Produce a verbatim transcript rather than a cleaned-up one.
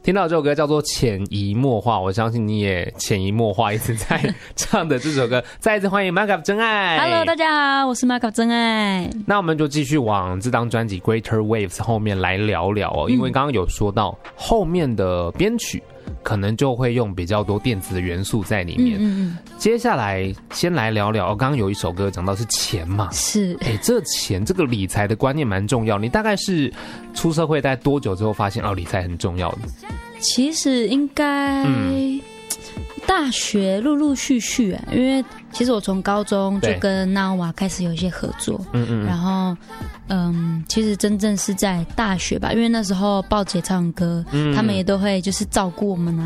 听到这首歌叫做《潜移默化》，我相信你也潜移默化一直在唱的这首歌。再一次欢迎 Makeup 真爱。 Hello， 大家好，我是 Makeup 真爱。 那我们就继续往这张专辑《Greater Waves》后面来聊聊哦，因为刚刚有说到后面的编曲可能就会用比较多电子的元素在里面。嗯嗯嗯，接下来先来聊聊，哦，刚刚有一首歌讲到是钱嘛， 是， 哎，这钱这个理财的观念蛮重要。你大概是出社会大概多久之后发现哦，理财很重要的？ 其实应该、嗯、大学陆陆续续、啊，因为其实我从高中就跟纳瓦开始有一些合作，嗯嗯，然后嗯，其实真正是在大学吧，因为那时候鲍姐唱歌，嗯，他们也都会就是照顾我们啊。